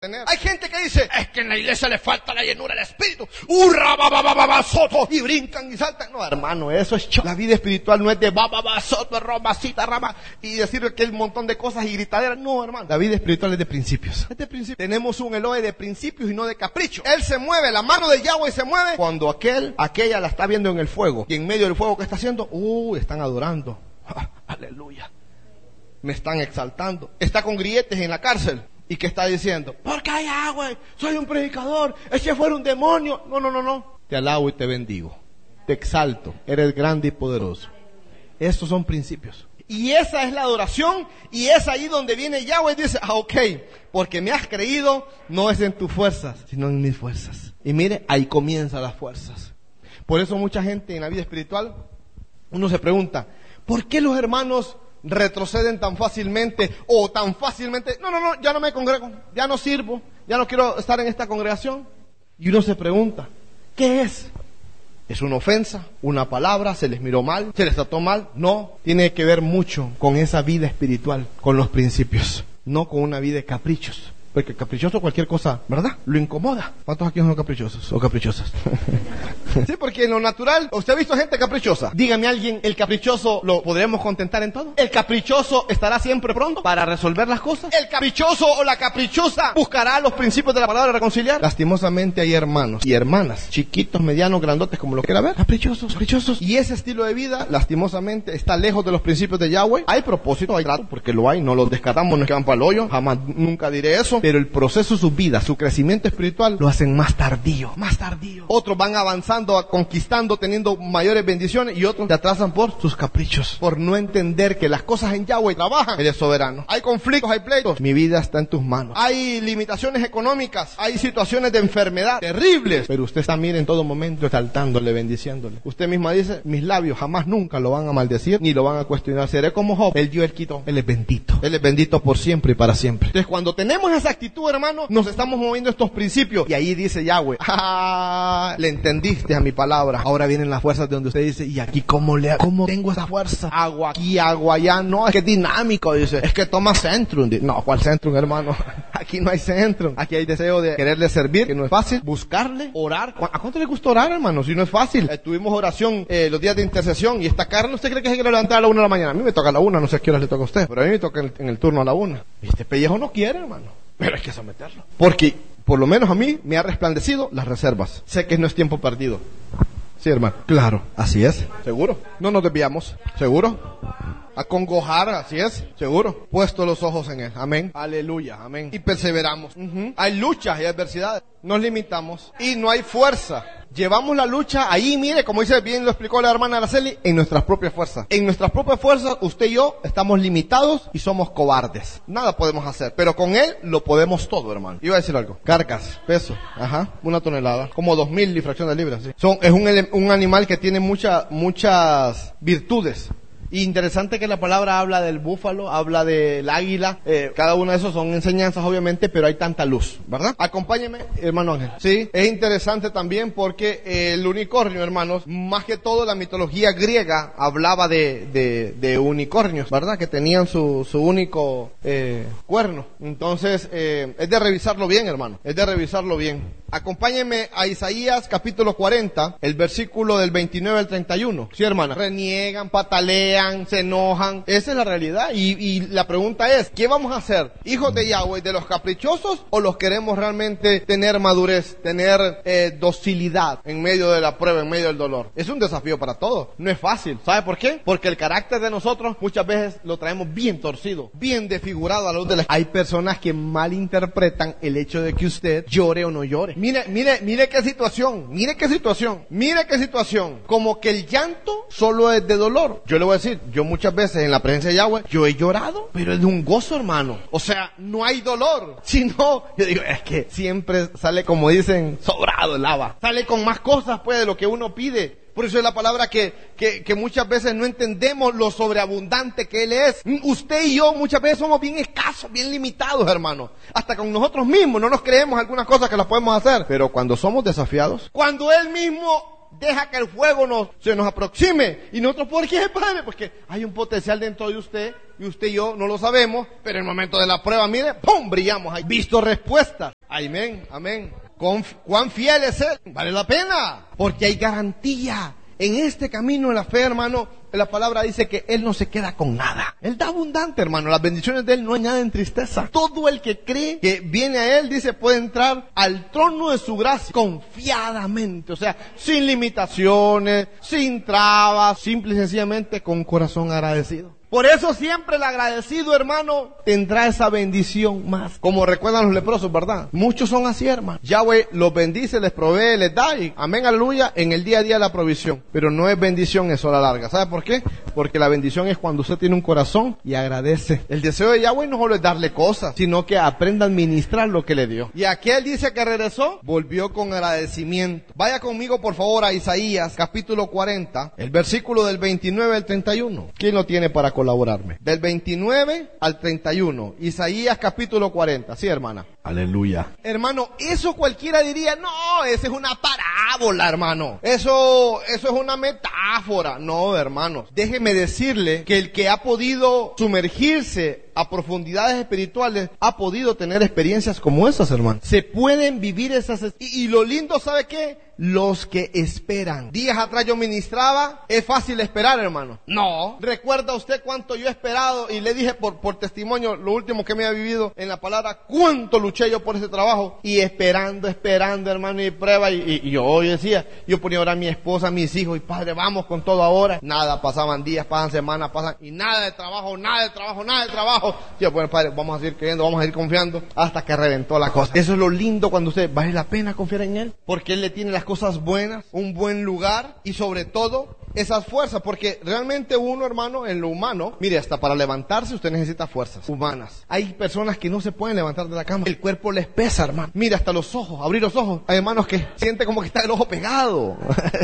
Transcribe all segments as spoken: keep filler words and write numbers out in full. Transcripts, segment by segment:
tener. Hay gente que dice, es que en la iglesia le falta la llenura del Espíritu. ¡Hurra, ba, ba, ba, ba, ba, soto! Y brincan y saltan. No, hermano, eso es show. La vida espiritual no es de ba, ba, ba, soto, romacita, rama, y decir que hay un montón de cosas y gritaderas. No, hermano. La vida espiritual es de principios. Es de principios. Tenemos un Elohe de principios y no de capricho. Él se mueve, la mano de Yahweh se mueve cuando aquel, aquella la está viendo en el fuego. Y en medio del fuego que está haciendo, uh, están adorando. Ah, aleluya. Me están exaltando. Está con grilletes en la cárcel. ¿Y qué está diciendo? Porque hay agua, soy un predicador, ese fuera un demonio. No, no, no, no. Te alabo y te bendigo. Te exalto. Eres grande y poderoso. Estos son principios. Y esa es la adoración. Y es ahí donde viene Yahweh y dice, ah, ok, porque me has creído, no es en tus fuerzas, sino en mis fuerzas. Y mire, ahí comienzan las fuerzas. Por eso mucha gente en la vida espiritual, uno se pregunta, ¿por qué los hermanos retroceden tan fácilmente o tan fácilmente? No, no, no, ya no me congrego, ya no sirvo, ya no quiero estar en esta congregación. Y uno se pregunta, ¿qué es? ¿Es una ofensa? ¿Una palabra? ¿Se les miró mal? ¿Se les trató mal? No, tiene que ver mucho con esa vida espiritual, con los principios, no con una vida de caprichos. Porque caprichoso cualquier cosa, ¿verdad? Lo incomoda. ¿Cuántos aquí son caprichosos o caprichosas? Sí, porque en lo natural, ¿usted ha visto gente caprichosa? Dígame alguien, ¿el caprichoso lo podremos contentar en todo? ¿El caprichoso estará siempre pronto para resolver las cosas? ¿El caprichoso o la caprichosa buscará los principios de la palabra reconciliar? Lastimosamente hay hermanos y hermanas, chiquitos, medianos, grandotes, como lo quiera ver, caprichosos, caprichosos. Y ese estilo de vida, lastimosamente, está lejos de los principios de Yahweh. Hay propósito, hay trato, porque lo hay, no lo descartamos, no es que van para el hoyo, jamás, nunca diré eso. Pero el proceso de su vida, su crecimiento espiritual, lo hacen más tardío, más tardío. Otros van avanzando, conquistando, teniendo mayores bendiciones, y otros se atrasan por sus caprichos, por no entender que las cosas en Yahweh trabajan. Él es soberano. Hay conflictos, hay pleitos. Mi vida está en tus manos. Hay limitaciones económicas, hay situaciones de enfermedad terribles, pero usted está, mire, en todo momento exaltándole, bendiciéndole. Usted misma dice, mis labios jamás nunca lo van a maldecir, ni lo van a cuestionar. Seré como Job, él dio, él quitó. Él es bendito. Él es bendito por siempre y para siempre. Entonces, cuando tenemos esa actitud, hermano, nos estamos moviendo estos principios. Y ahí dice Yahweh, ah, le entendiste a mi palabra. Ahora vienen las fuerzas de donde usted dice, ¿y aquí cómo le, cómo tengo esa fuerza? Agua aquí, agua allá. No, es que es dinámico, dice. Es que toma Centrum. No, ¿cuál Centrum, hermano? Aquí no hay Centrum. Aquí hay deseo de quererle servir, que no es fácil. Buscarle, orar. ¿A cuánto le gusta orar, hermano? Si no es fácil. Eh, tuvimos oración eh, los días de intercesión, y esta carne, ¿usted cree que se quiere levantar a la una de la mañana? A mí me toca a la una, no sé a qué hora le toca a usted, pero a mí me toca en el, en el turno a la una. Y este pellejo no quiere, hermano. Pero hay que someterlo. Porque, por lo menos a mí, me ha resplandecido las reservas. Sé que no es tiempo perdido. Sí, hermano. Claro, así es. ¿Seguro? No nos desviamos. ¿Seguro? Acongojar, así es. ¿Seguro? Puesto los ojos en Él. Amén. Aleluya. Amén. Y perseveramos. Uh-huh. Hay luchas y adversidades. Nos limitamos. Y no hay fuerza. Llevamos la lucha ahí, mire, como dice bien, lo explicó la hermana Araceli, en nuestras propias fuerzas. En nuestras propias fuerzas, usted y yo estamos limitados y somos cobardes. Nada podemos hacer, pero con Él lo podemos todo, hermano. Iba a decir algo. Carcas, peso, ajá, una tonelada, como dos mil y fracción de libras, sí. Son, es un, un animal que tiene mucha, muchas virtudes. Y interesante que la palabra habla del búfalo, habla del águila, eh, cada uno de esos son enseñanzas obviamente, pero hay tanta luz, ¿verdad? Acompáñeme, hermano Ángel. Sí, es interesante también porque eh, el unicornio, hermanos, más que todo la mitología griega hablaba de, de, de unicornios, ¿verdad? Que tenían su, su único eh, cuerno. Entonces, eh, es de revisarlo bien, hermano, es de revisarlo bien. Acompáñenme a Isaías capítulo cuarenta, el versículo del veintinueve al treinta y uno. Sí, hermana. Reniegan, patalean, se enojan. Esa es la realidad. Y, y la pregunta es, ¿qué vamos a hacer? ¿Hijos de Yahweh, de los caprichosos, o los queremos realmente tener madurez, tener eh, docilidad en medio de la prueba, en medio del dolor? Es un desafío para todos. No es fácil. ¿Sabe por qué? Porque el carácter de nosotros muchas veces lo traemos bien torcido, bien desfigurado a la luz de la... Hay personas que malinterpretan el hecho de que usted llore o no llore. Mire, mire, mire qué situación, mire qué situación, mire qué situación. Como que el llanto solo es de dolor. Yo le voy a decir, yo muchas veces en la presencia de Yahweh, yo he llorado, pero es de un gozo, hermano. O sea, no hay dolor, sino, yo digo, es que siempre sale, como dicen, sobrado el lava. Sale con más cosas, pues, de lo que uno pide. Por eso es la palabra que, que, que muchas veces no entendemos lo sobreabundante que Él es. Usted y yo muchas veces somos bien escasos, bien limitados, hermano. Hasta con nosotros mismos no nos creemos algunas cosas que las podemos hacer. Pero cuando somos desafiados, cuando Él mismo Deja que el fuego nos, se nos aproxime. ¿Y nosotros por qué, Padre? Porque hay un potencial dentro de usted y usted y yo no lo sabemos, pero en el momento de la prueba, mire, ¡pum!, brillamos. Hay visto respuestas. Amén, amén. ¿Cuán fiel es Él? Vale la pena, porque hay garantía. En este camino de la fe, hermano, la palabra dice que Él no se queda con nada. Él da abundante, hermano. Las bendiciones de Él no añaden tristeza. Todo el que cree que viene a Él, dice, puede entrar al trono de su gracia confiadamente. O sea, sin limitaciones, sin trabas, simple y sencillamente con corazón agradecido. Por eso siempre el agradecido, hermano, tendrá esa bendición más. Como recuerdan los leprosos, ¿verdad? Muchos son así, hermano. Yahweh los bendice, les provee, les da y amén, aleluya, en el día a día la provisión. Pero no es bendición eso a la larga. ¿Sabe por qué? Porque la bendición es cuando usted tiene un corazón y agradece. El deseo de Yahweh no solo es darle cosas, sino que aprenda a administrar lo que le dio. Y aquel dice que regresó, volvió con agradecimiento. Vaya conmigo, por favor, a Isaías, capítulo cuarenta, el versículo del veintinueve al treinta y uno. ¿Quién lo tiene para colaborarme? Del veintinueve al treinta y uno. Isaías capítulo cuarenta. Sí, hermana. Aleluya. Hermano, eso cualquiera diría, no, esa es una parábola, hermano. Eso, eso es una metáfora. No, hermanos. Déjeme decirle que el que ha podido sumergirse a profundidades espirituales ha podido tener experiencias como esas, hermano. Se pueden vivir esas. Y, y lo lindo, ¿sabe qué? Los que esperan. Días atrás yo ministraba, es fácil esperar, hermano. No. ¿Recuerda usted cuánto yo he esperado? Y le dije por, por testimonio, lo último que me ha vivido en la palabra, cuánto luché yo por ese trabajo. Y esperando, esperando, hermano, y prueba. Y, y, y yo, yo decía, yo ponía ahora a mi esposa, a mis hijos, y Padre, vamos con todo ahora. Nada, pasaban días, pasan semanas, pasan, y nada de trabajo, nada de trabajo, nada de trabajo. Yo, bueno, Padre, vamos a seguir creyendo, vamos a seguir confiando, hasta que reventó la cosa. Eso es lo lindo cuando usted, vale la pena confiar en Él, porque Él le tiene las cosas buenas, un buen lugar, y sobre todo, esas fuerzas, porque realmente uno, hermano, en lo humano, mire, hasta para levantarse usted necesita fuerzas humanas. Hay personas que no se pueden levantar de la cama, el cuerpo les pesa, hermano. Mire, hasta los ojos, abrir los ojos. Hay hermanos que sienten como que está el ojo pegado.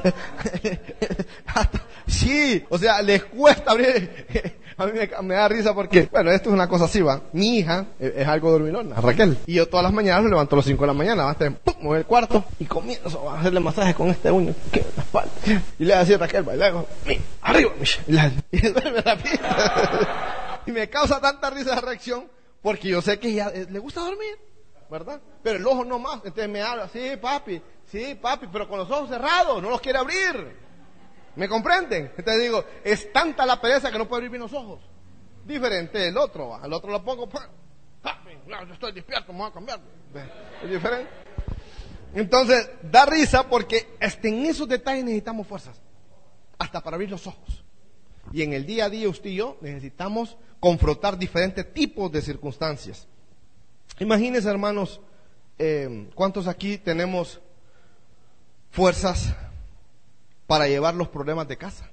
Hasta, sí, o sea, les cuesta abrir. A mí me, me da risa porque, bueno, esto es una cosa así, va. Mi hija es, es algo dormilona, Raquel. Y yo todas las mañanas lo levanto a las cinco de la mañana, va a estar, pum, mueve el cuarto y comienzo a hacerle masajes con este uño, que la espalda. Y le decía a Raquel, va, y le hago, arriba, y, la, y duerme rápido. Y me causa tanta risa esa reacción porque yo sé que ella eh, le gusta dormir, ¿verdad? Pero el ojo no más. Entonces me habla, sí, papi, sí, papi, pero con los ojos cerrados, no los quiere abrir. ¿Me comprenden? Entonces digo, es tanta la pereza que no puedo abrir bien los ojos. Diferente el otro, al otro lo pongo, ¡pam! Yo estoy despierto, me voy a cambiar. Es diferente. Entonces, da risa porque hasta en esos detalles necesitamos fuerzas. Hasta para abrir los ojos. Y en el día a día usted y yo necesitamos confrontar diferentes tipos de circunstancias. Imagínense, hermanos, eh, ¿cuántos aquí tenemos fuerzas para llevar los problemas de casa?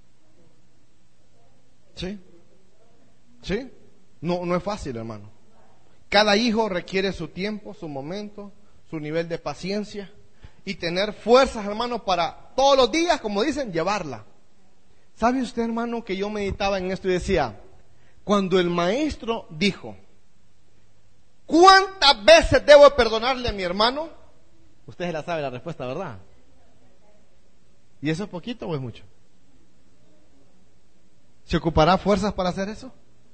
¿Sí? ¿Sí? No, no es fácil, hermano. Cada hijo requiere su tiempo, su momento, su nivel de paciencia y tener fuerzas, hermano, para todos los días, como dicen, llevarla. ¿Sabe usted, hermano, que yo meditaba en esto y decía, cuando el maestro dijo, ¿cuántas veces debo perdonarle a mi hermano? Usted se la sabe la respuesta, ¿verdad? ¿Y eso es poquito o es mucho? ¿Se ocupará fuerzas para hacer eso?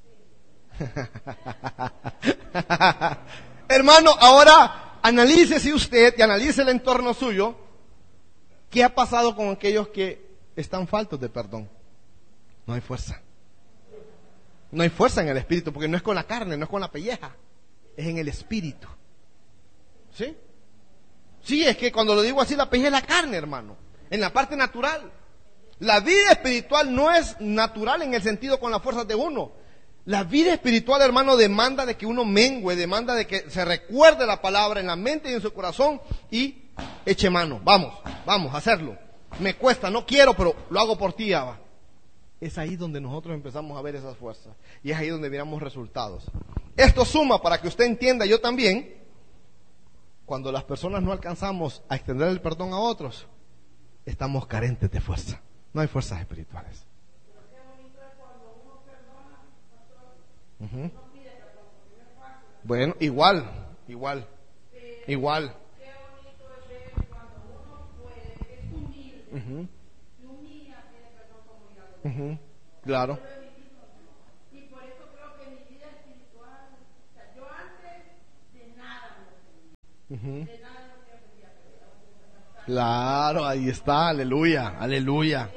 Hermano, ahora analícese usted y analice el entorno suyo. ¿Qué ha pasado con aquellos que están faltos de perdón? No hay fuerza. No hay fuerza en el espíritu, porque no es con la carne, no es con la pelleja, es en el espíritu. ¿Sí? Sí, es que cuando lo digo así, la pelleja es la carne, hermano. En la parte natural. La vida espiritual no es natural en el sentido con las fuerzas de uno. La vida espiritual, hermano, demanda de que uno mengue, demanda de que se recuerde la palabra en la mente y en su corazón y eche mano. Vamos, vamos a hacerlo. Me cuesta, no quiero, pero lo hago por ti, Abba. Es ahí donde nosotros empezamos a ver esas fuerzas. Y es ahí donde miramos resultados. Esto suma para que usted entienda, yo también, cuando las personas no alcanzamos a extender el perdón a otros, estamos carentes de fuerza. No hay fuerzas espirituales. Uh-huh. Bueno, igual, igual, igual. Uh-huh. Uh-huh. Claro. Y por eso creo que mi vida espiritual, o sea, yo antes de nada me ofendía. Uh-huh. De nada me ofendía, pero era una cosa. Claro, ahí está, aleluya, aleluya.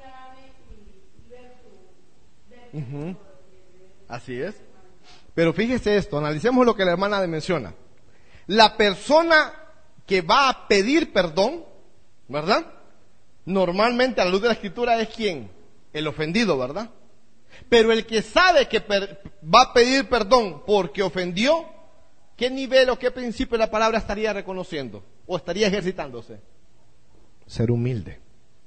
Uh-huh. Así es. Pero fíjese esto, analicemos lo que la hermana menciona. La persona que va a pedir perdón, ¿verdad? Normalmente a la luz de la escritura es quien, el ofendido, ¿verdad? Pero el que sabe que per- va a pedir perdón porque ofendió, ¿qué nivel o qué principio de la palabra estaría reconociendo? ¿O estaría ejercitándose? Ser humilde.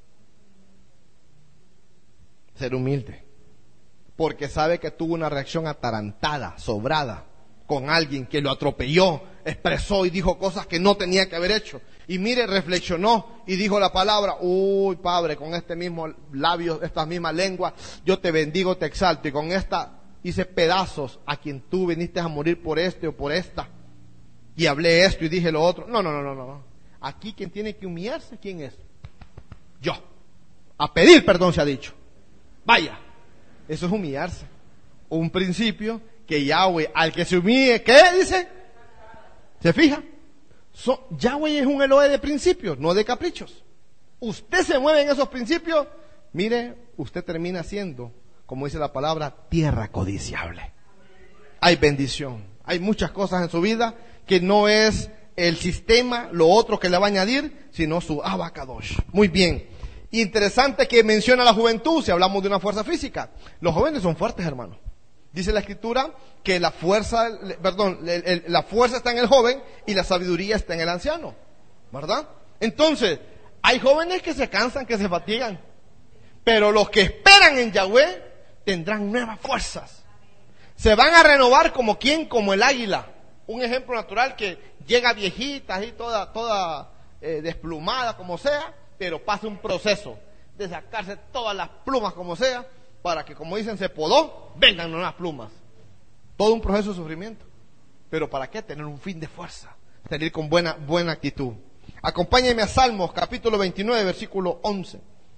Ser humilde. Porque sabe que tuvo una reacción atarantada, sobrada, con alguien que lo atropelló, expresó y dijo cosas que no tenía que haber hecho. Y mire, reflexionó y dijo la palabra, uy, Padre, con este mismo labio, estas mismas lenguas, yo te bendigo, te exalto. Y con esta hice pedazos a quien tú viniste a morir por este o por esta. Y hablé esto y dije lo otro. No, no, no, no, no. Aquí quien tiene que humillarse, ¿quién es? Yo. A pedir perdón se ha dicho. Vaya. Eso es humillarse. Un principio que Yahweh, al que se humille, ¿qué dice? ¿Se fija? So, Yahweh es un Elohe de principios, no de caprichos. Usted se mueve en esos principios, mire, usted termina siendo, como dice la palabra, tierra codiciable. Hay bendición, hay muchas cosas en su vida que no es el sistema, lo otro que le va a añadir, sino su abacadosh. Muy bien. Interesante que menciona la juventud, si hablamos de una fuerza física. Los jóvenes son fuertes, hermano. Dice la escritura que la fuerza, perdón, el, el, la fuerza está en el joven y la sabiduría está en el anciano, ¿verdad? Entonces, hay jóvenes que se cansan, que se fatigan, pero los que esperan en Yahweh tendrán nuevas fuerzas. Se van a renovar como quien, como el águila. Un ejemplo natural que llega viejita, así toda, toda eh, desplumada, como sea, pero pasa un proceso de sacarse todas las plumas como sea, para que, como dicen, se podó, vengan nuevas plumas. Todo un proceso de sufrimiento. ¿Pero para qué? Tener un fin de fuerza, salir con buena, buena actitud. Acompáñenme a Salmos capítulo veintinueve, versículo once.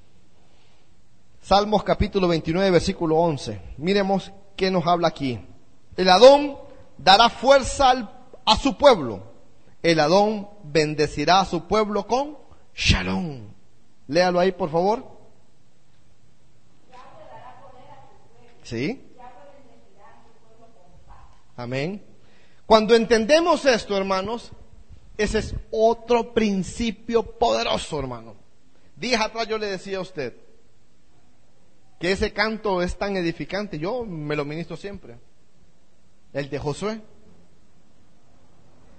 Salmos capítulo veintinueve, versículo once. Miremos qué nos habla aquí. El Adón dará fuerza al, a su pueblo. El Adón bendecirá a su pueblo con Shalom. Léalo ahí, por favor. ¿Sí? Amén. Cuando entendemos esto, hermanos, ese es otro principio poderoso, hermano. Días atrás yo le decía a usted que ese canto es tan edificante. Yo me lo ministro siempre. El de Josué.